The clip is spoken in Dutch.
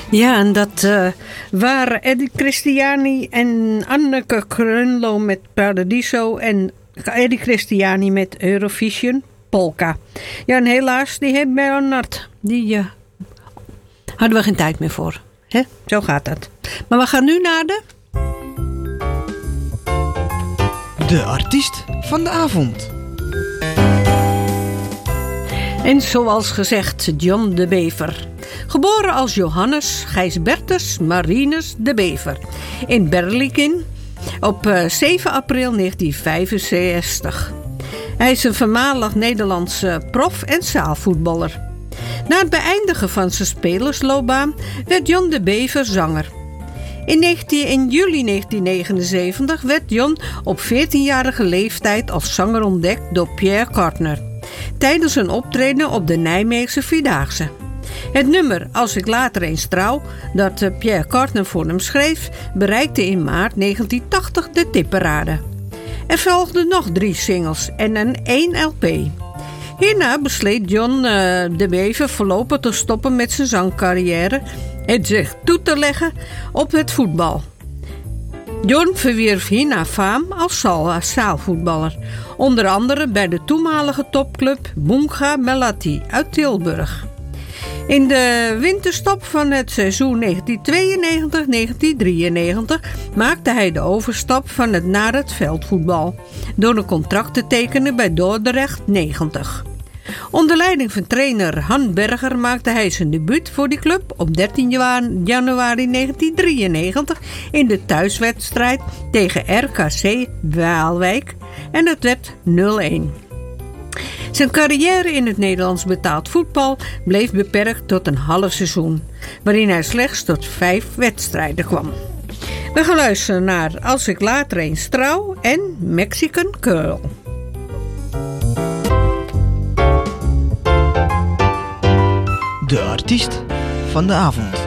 Ja, en dat waren Eddie Christiani en Anneke Grunlo met Paradiso en Eddie Christiani met Eurovision Polka. Ja, en helaas, die heeft Bernard, die hadden we geen tijd meer voor. Hè? Zo gaat dat. Maar we gaan nu naar de artiest van de avond. En zoals gezegd, John de Bever. Geboren als Johannes Gijsbertus Marinus de Bever in Berlikin op 7 april 1965. Hij is een voormalig Nederlandse prof- en zaalvoetballer. Na het beëindigen van zijn spelersloopbaan werd John de Bever zanger. In juli 1979 werd John op 14-jarige leeftijd als zanger ontdekt door Pierre Cardin tijdens een optreden op de Nijmeegse Vierdaagse. Het nummer Als ik later eens trouw, dat Pierre Cardin voor hem schreef, bereikte in maart 1980 de tipparade. Er volgden nog 3 singles en 1 LP. Hierna besloot John de Bever voorlopig te stoppen met zijn zangcarrière en zich toe te leggen op het voetbal. John verwierf hierna faam als zaalvoetballer, onder andere bij de toenmalige topclub Bunga Melati uit Tilburg. In de winterstop van het seizoen 1992-1993 maakte hij de overstap naar het veldvoetbal door een contract te tekenen bij Dordrecht 90. Onder leiding van trainer Han Berger maakte hij zijn debuut voor die club op 13 januari 1993 in de thuiswedstrijd tegen RKC Waalwijk en het werd 0-1. Zijn carrière in het Nederlands betaald voetbal bleef beperkt tot een half seizoen, waarin hij slechts tot 5 wedstrijden kwam. We gaan luisteren naar Als ik later eens trouw en Mexican Girl. De artiest van de avond.